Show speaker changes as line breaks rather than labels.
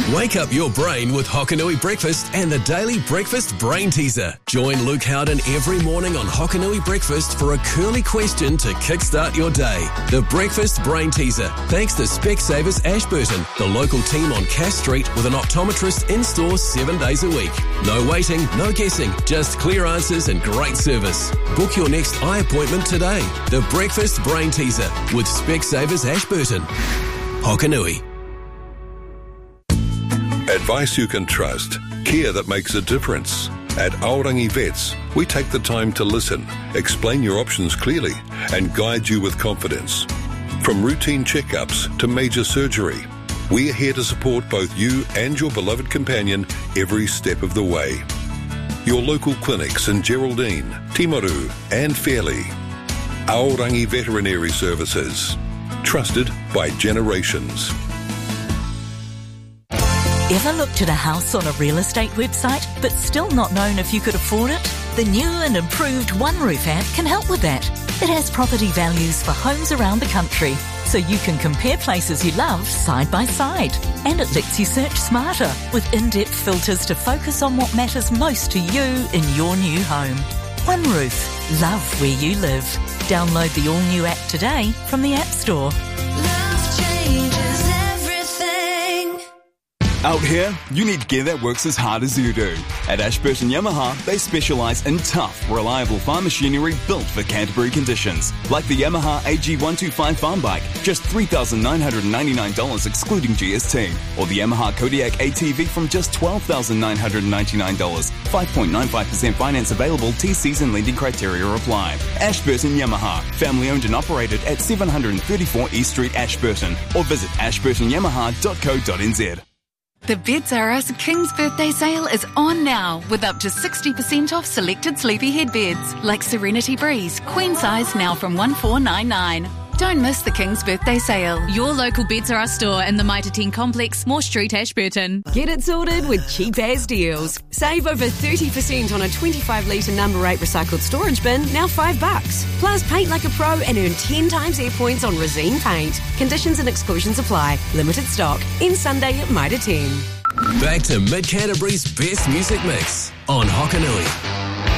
Wake up your brain with Hokanui Breakfast and the Daily Breakfast Brain Teaser. Join Luke Howden every morning on Hokanui Breakfast for a curly question to kickstart your day. The Breakfast Brain Teaser, thanks to Specsavers Ashburton, the local team on Cass Street with an optometrist in-store 7 days a week. No waiting, no guessing, just clear answers and great service. Book your next eye appointment today. The Breakfast Brain Teaser with Specsavers Ashburton. Hokanui.
Advice you can trust. Care that makes a difference. At Aorangi Vets, we take the time to listen, explain your options clearly, and guide you with confidence. From routine checkups to major surgery, we are here to support both you and your beloved companion every step of the way. Your local clinics in Geraldine, Timaru, and Fairley. Aorangi Veterinary Services. Trusted by generations.
Ever looked at a house on a real estate website but still not known if you could afford it? The new and improved OneRoof app can help with that. It has property values for homes around the country, so you can compare places you love side by side. And it lets you search smarter with in-depth filters to focus on what matters most to you in your new home. OneRoof. Love where you live. Download the all-new app today from the App Store.
Love changes everything.
Out here, you need gear that works as hard as you do. At Ashburton Yamaha, they specialise in tough, reliable farm machinery built for Canterbury conditions. Like the Yamaha AG125 farm bike, just $3,999 excluding GST. Or the Yamaha Kodiak ATV from just $12,999. 5.95% finance available, TCs and lending criteria apply. Ashburton Yamaha, family owned and operated at 734 East Street, Ashburton. Or visit ashburtonyamaha.co.nz.
The Beds R Us King's Birthday Sale is on now with up to 60% off selected sleepyhead beds like Serenity Breeze, queen size now from $1,499. Don't miss the King's Birthday Sale.
Your local Beds R Us store in the Mitre 10 complex, Moore Street, Ashburton.
Get it sorted with Cheap As Deals. Save over 30% on a 25-litre number 8 recycled storage bin, now $5. Plus, paint like a pro and earn 10 times air points on Resine paint. Conditions and exclusions apply. Limited stock. Ends Sunday at Mitre 10.
Back to Mid Canterbury's best music mix on Hokanui.